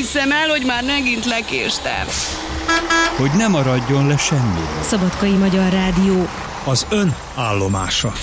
hiszem el, hogy már megint lekéstem. Hogy ne maradjon le semmi. Szabadkai Magyar Rádió. Az ön állomása.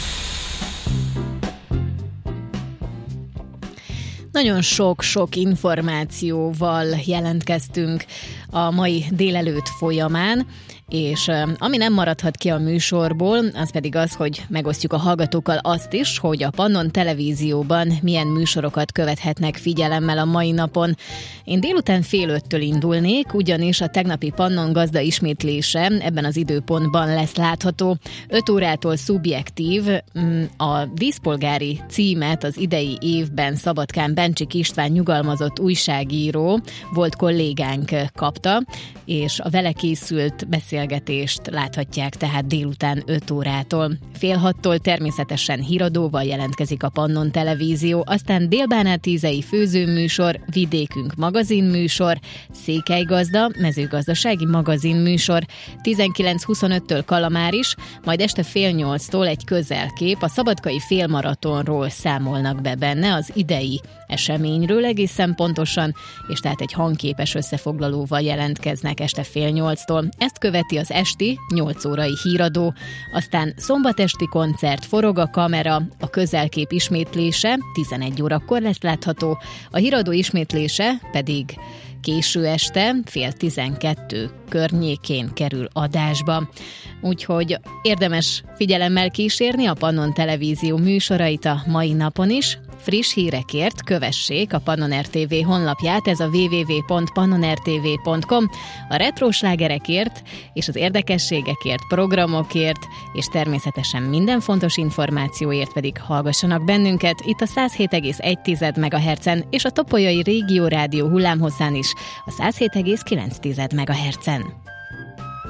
Nagyon sok információval jelentkeztünk a mai délelőtt folyamán, és ami nem maradhat ki a műsorból, az pedig az, hogy megosztjuk a hallgatókkal azt is, hogy a Pannon Televízióban milyen műsorokat követhetnek figyelemmel a mai napon. Én délután 4:30-től indulnék, ugyanis a tegnapi Pannon Gazda ismétlése ebben az időpontban lesz látható. 5 órától szubjektív. A díszpolgári címet az idei évben Szabadkán Bencsik István nyugalmazott újságíró, volt kollégánk kapta, és a vele készült beszélgetést láthatják tehát délután 5 órától. 5:30-tól természetesen híradóval jelentkezik a Pannon Televízió, aztán délbánát ízei főzőműsor, vidékünk magazinműsor, Székelygazda, mezőgazdasági magazinműsor, 19:25-től Kalamáris, majd este 7:30-tól egy közelkép, a szabadkai félmaratonról számolnak be benne, az idei eseményről egészen pontosan, és tehát egy hangképes összefoglalóval jelentkeznek este 7:30-tól. Ezt követi az esti 8 órai híradó, aztán szombatesti koncert, forog a kamera, a közelkép ismétlése 11 órakor lesz látható, a híradó ismétlése pedig késő este 11:30 környékén kerül adásba. Úgyhogy érdemes figyelemmel kísérni a Pannon Televízió műsorait a mai napon is. Friss hírekért kövessék a Pannon RTV honlapját, ez a www.pannonrtv.com, a retroslágerekért és az érdekességekért, programokért, és természetesen minden fontos információért pedig hallgassanak bennünket itt a 107,1 MHz-en és a Topolyai Régió Rádió hullámhosszán is a 107,9 MHz-en.